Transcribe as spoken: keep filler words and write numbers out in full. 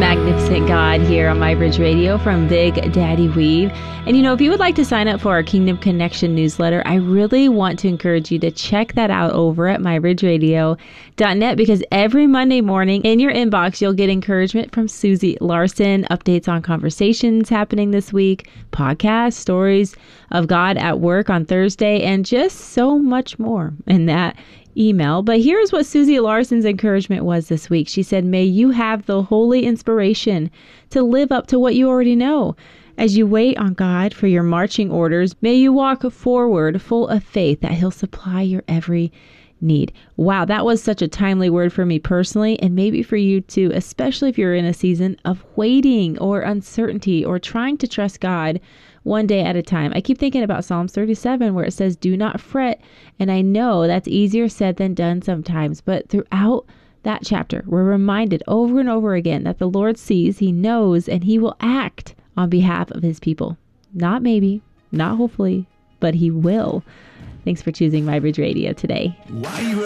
magnificent God here on MyBridge Radio from Big Daddy Weave. And you know, if you would like to sign up for our Kingdom Connection newsletter, I really want to encourage you to check that out over at my bridge radio dot net, because every Monday morning in your inbox, you'll get encouragement from Susie Larson, updates on conversations happening this week, podcasts, stories of God at work on Thursday, and just so much more in that email. But here's what Susie Larson's encouragement was this week. She said, may you have the holy inspiration to live up to what you already know. As you wait on God for your marching orders, may you walk forward full of faith that He'll supply your every need. Wow, that was such a timely word for me personally, and maybe for you too, especially if you're in a season of waiting or uncertainty or trying to trust God one day at a time. I keep thinking about Psalms thirty-seven, where it says, do not fret. And I know that's easier said than done sometimes, but throughout that chapter, we're reminded over and over again that the Lord sees, He knows, and He will act on behalf of His people. Not maybe, not hopefully, but He will. Thanks for choosing MyBridge Radio today. Why you